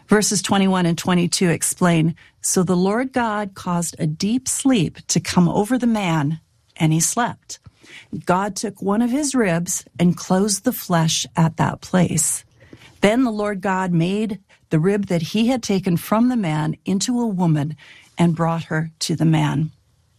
Verses 21 and 22 explain, "So the Lord God caused a deep sleep to come over the man, and he slept. God took one of his ribs and closed the flesh at that place. Then the Lord God made the rib that he had taken from the man into a woman and brought her to the man."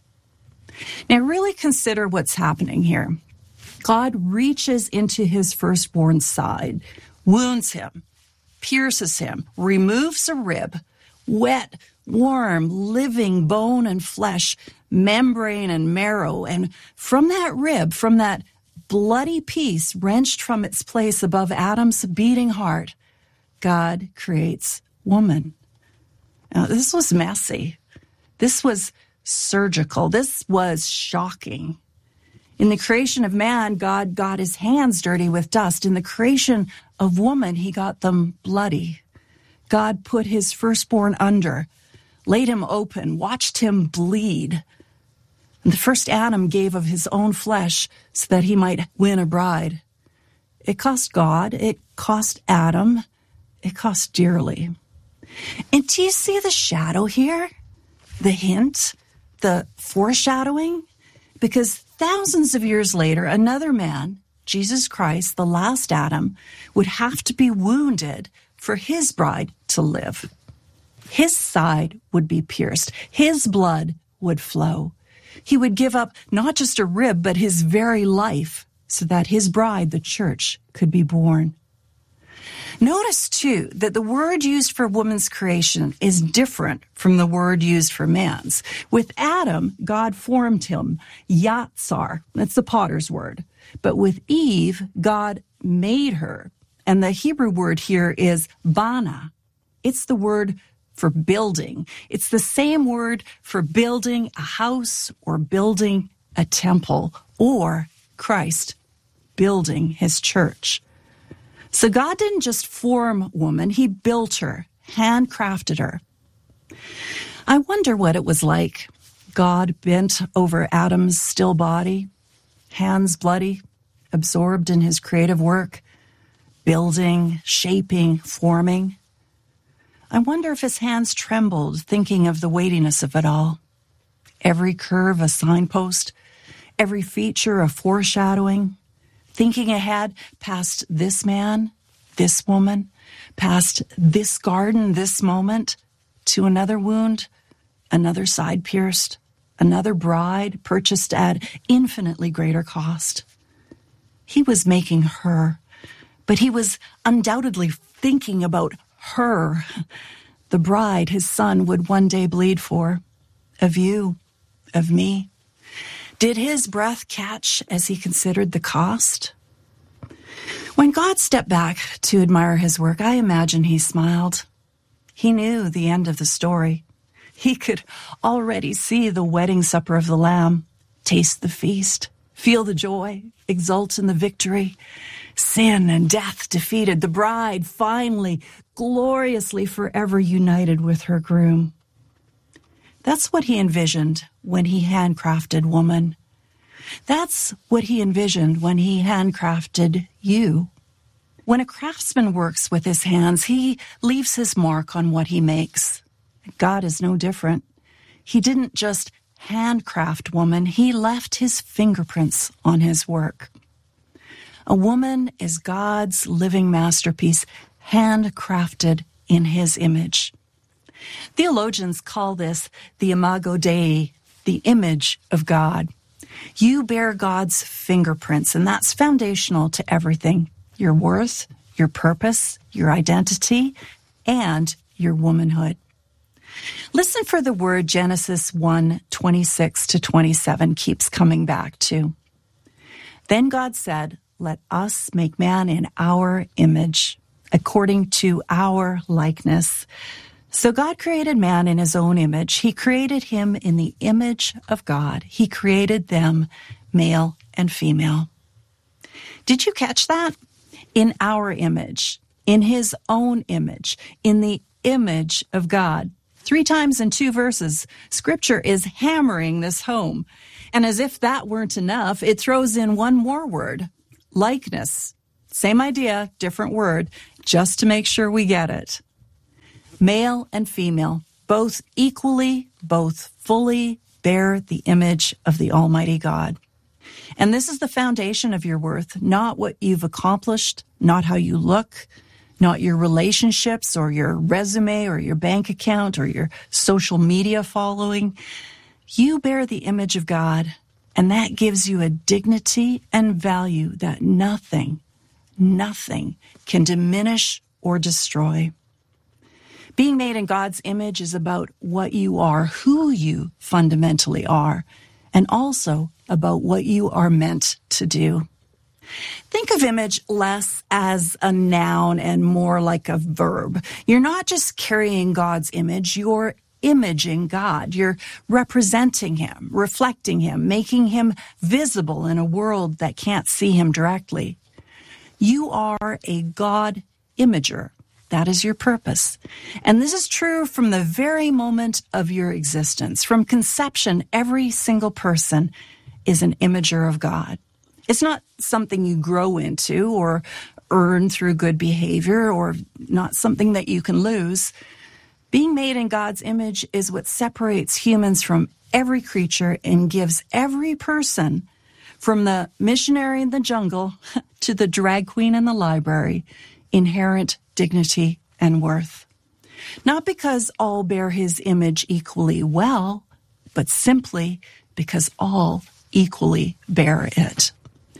Now really consider what's happening here. God reaches into his firstborn's side, wounds him, pierces him, removes a rib, wet, warm, living bone and flesh, membrane and marrow. And from that rib, from that bloody piece wrenched from its place above Adam's beating heart, God creates woman. Now, this was messy. This was surgical. This was shocking. In the creation of man, God got his hands dirty with dust. In the creation of woman, he got them bloody. God put his firstborn under, laid him open, watched him bleed. And the first Adam gave of his own flesh so that he might win a bride. It cost God, it cost Adam, it cost dearly. And do you see the shadow here? The hint, the foreshadowing? Because thousands of years later, another man, Jesus Christ, the last Adam, would have to be wounded for his bride to live. His side would be pierced. His blood would flow. He would give up not just a rib, but his very life so that his bride, the church, could be born. Notice, too, that the word used for woman's creation is different from the word used for man's. With Adam, God formed him, yatsar. That's the potter's word. But with Eve, God made her. And the Hebrew word here is bana. It's the word for building. It's the same word for building a house or building a temple, or Christ building his church. So God didn't just form woman, he built her, handcrafted her. I wonder what it was like. God bent over Adam's still body, hands bloody, absorbed in his creative work, building, shaping, forming. I wonder if his hands trembled, thinking of the weightiness of it all. Every curve a signpost, every feature a foreshadowing, thinking ahead past this man, this woman, past this garden, this moment, to another wound, another side pierced, another bride purchased at infinitely greater cost. He was making her, but he was undoubtedly thinking about her, the bride his son would one day bleed for, of you, of me. Did his breath catch as he considered the cost? When God stepped back to admire his work, I imagine he smiled. He knew the end of the story. He could already see the wedding supper of the Lamb, taste the feast, feel the joy, exult in the victory. Sin and death defeated, the bride finally, gloriously forever united with her groom. That's what he envisioned when he handcrafted woman. That's what he envisioned when he handcrafted you. When a craftsman works with his hands, he leaves his mark on what he makes. God is no different. He didn't just handcraft woman, he left his fingerprints on his work. A woman is God's living masterpiece, handcrafted in his image. Theologians call this the imago Dei, the image of God. You bear God's fingerprints, and that's foundational to everything. Your worth, your purpose, your identity, and your womanhood. Listen for the word Genesis 1:26-27 keeps coming back to. Then God said, "Let us make man in our image, according to our likeness." So God created man in his own image. He created him in the image of God. He created them, male and female. Did you catch that? In our image, in his own image, in the image of God. 3 times in 2 verses, Scripture is hammering this home. And as if that weren't enough, it throws in one more word, likeness. Same idea, different word, just to make sure we get it. Male and female, both equally, both fully bear the image of the Almighty God. And this is the foundation of your worth, not what you've accomplished, not how you look, not your relationships or your resume or your bank account or your social media following. You bear the image of God, and that gives you a dignity and value that nothing can diminish or destroy. Being made in God's image is about what you are, who you fundamentally are, and also about what you are meant to do. Think of image less as a noun and more like a verb. You're not just carrying God's image, you're imaging God. You're representing him, reflecting him, making him visible in a world that can't see him directly. You are a God imager. That is your purpose. And this is true from the very moment of your existence. From conception, every single person is an imager of God. It's not something you grow into or earn through good behavior or not something that you can lose. Being made in God's image is what separates humans from every creature and gives every person, from the missionary in the jungle to the drag queen in the library, inherent dignity and worth. Not because all bear his image equally well, but simply because all equally bear it.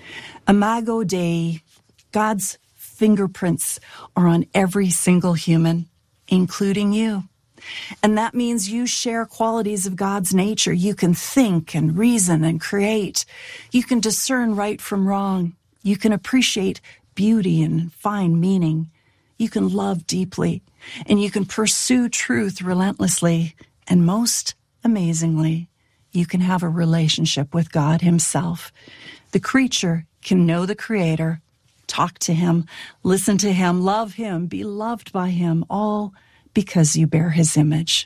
Imago Dei, God's fingerprints are on every single human, including you. And that means you share qualities of God's nature. You can think and reason and create. You can discern right from wrong. You can appreciate beauty and find meaning. You can love deeply, and you can pursue truth relentlessly. And most amazingly, you can have a relationship with God himself. The creature can know the Creator, talk to him, listen to him, love him, be loved by him, all because you bear his image.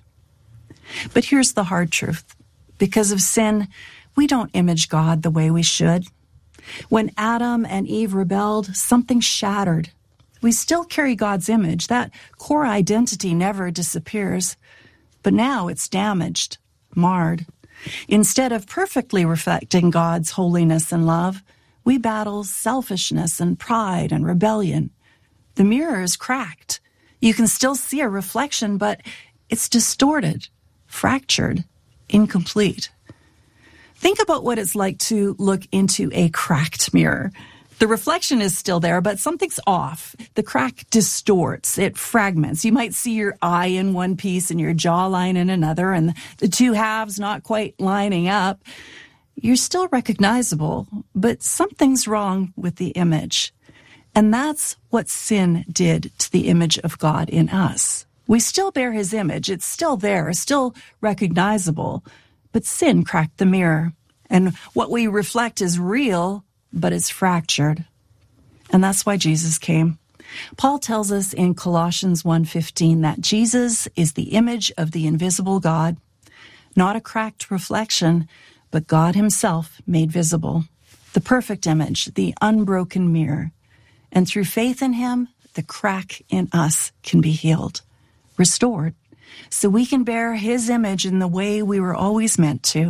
But here's the hard truth. Because of sin, we don't image God the way we should. When Adam and Eve rebelled, something shattered. We still carry God's image. That core identity never disappears. But now it's damaged, marred. Instead of perfectly reflecting God's holiness and love, we battle selfishness and pride and rebellion. The mirror is cracked. You can still see a reflection, but it's distorted, fractured, incomplete. Think about what it's like to look into a cracked mirror. The reflection is still there, but something's off. The crack distorts, it fragments. You might see your eye in one piece and your jawline in another, and the two halves not quite lining up. You're still recognizable, but something's wrong with the image. And that's what sin did to the image of God in us. We still bear his image. It's still there, still recognizable, but sin cracked the mirror. And what we reflect is real, but it's fractured. And that's why Jesus came. Paul tells us in Colossians 1:15 that Jesus is the image of the invisible God, not a cracked reflection, but God himself made visible, the perfect image, the unbroken mirror. And through faith in him, the crack in us can be healed, restored, so we can bear his image in the way we were always meant to.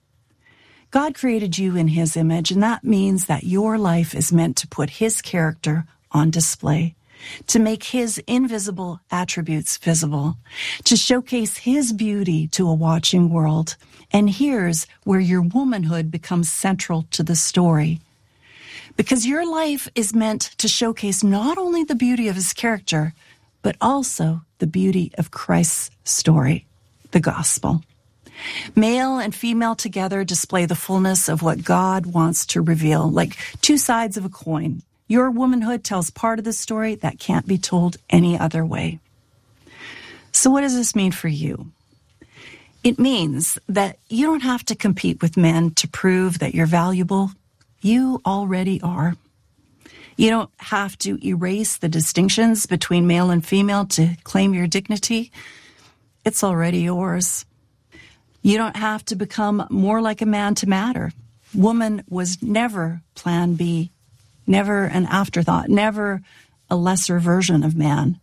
God created you in his image, and that means that your life is meant to put his character on display, to make his invisible attributes visible, to showcase his beauty to a watching world. And here's where your womanhood becomes central to the story. Because your life is meant to showcase not only the beauty of his character, but also the beauty of Christ's story, the gospel. Male and female together display the fullness of what God wants to reveal, like two sides of a coin. Your womanhood tells part of the story that can't be told any other way. So what does this mean for you? It means that you don't have to compete with men to prove that you're valuable. You already are. You don't have to erase the distinctions between male and female to claim your dignity. It's already yours. You don't have to become more like a man to matter. Woman was never plan B, never an afterthought, never a lesser version of man.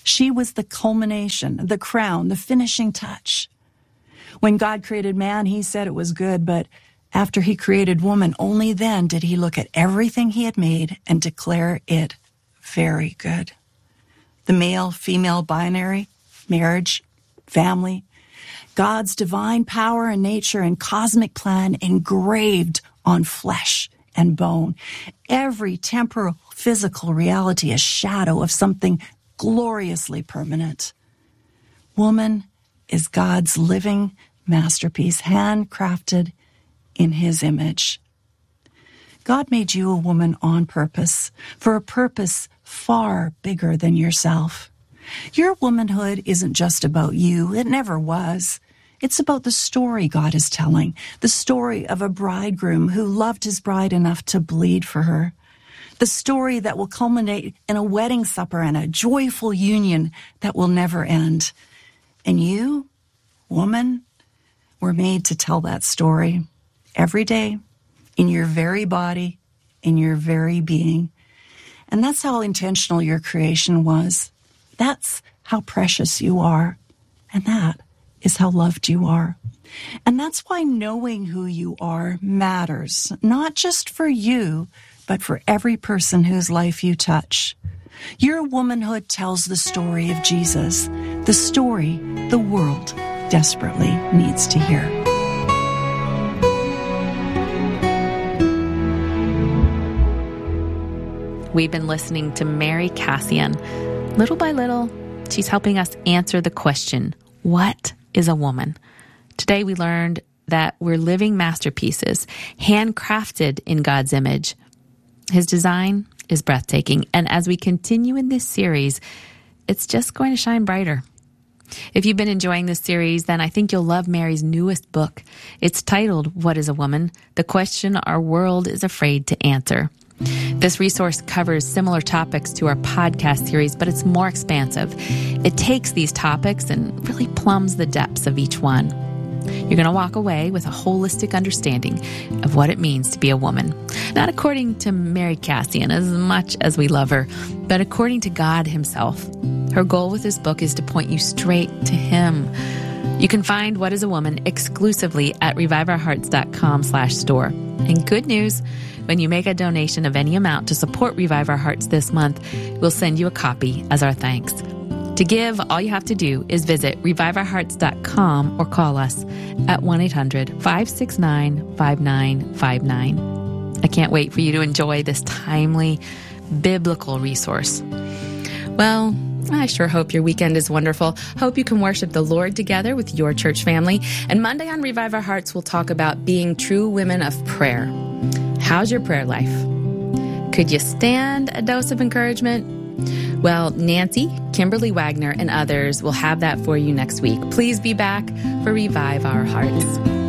She was the culmination, the crown, the finishing touch. When God created man, he said it was good, but after he created woman, only then did he look at everything he had made and declare it very good. The male-female binary, marriage, family, God's divine power and nature and cosmic plan engraved on flesh and bone. Every temporal, physical reality, a shadow of something gloriously permanent. Woman is God's living masterpiece, handcrafted in his image. God made you a woman on purpose, for a purpose far bigger than yourself. Your womanhood isn't just about you. It never was. It's about the story God is telling, the story of a bridegroom who loved his bride enough to bleed for her, the story that will culminate in a wedding supper and a joyful union that will never end. And you, woman, were made to tell that story every day, in your very body, in your very being. And that's how intentional your creation was. That's how precious you are. And that is how loved you are. And that's why knowing who you are matters, not just for you, but for every person whose life you touch. Your womanhood tells the story of Jesus, the story the world desperately needs to hear. We've been listening to Mary Kassian. Little by little, she's helping us answer the question, what is a woman? Today we learned that we're living masterpieces, handcrafted in God's image. His design is breathtaking, and as we continue in this series, it's just going to shine brighter. If you've been enjoying this series, then I think you'll love Mary's newest book. It's titled, What is a Woman? The Question Our World is Afraid to Answer. This resource covers similar topics to our podcast series, but it's more expansive. It takes these topics and really plumbs the depths of each one. You're going to walk away with a holistic understanding of what it means to be a woman. Not according to Mary Kassian, as much as we love her, but according to God himself. Her goal with this book is to point you straight to him. You can find What is a Woman exclusively at reviveourhearts.com/store. And good news, when you make a donation of any amount to support Revive Our Hearts this month, we'll send you a copy as our thanks. To give, all you have to do is visit reviveourhearts.com or call us at 1-800-569-5959. I can't wait for you to enjoy this timely biblical resource. Well, I sure hope your weekend is wonderful. Hope you can worship the Lord together with your church family. And Monday on Revive Our Hearts, we'll talk about being true women of prayer. How's your prayer life? Could you stand a dose of encouragement? Well, Nancy, Kimberly Wagner, and others will have that for you next week. Please be back for Revive Our Hearts.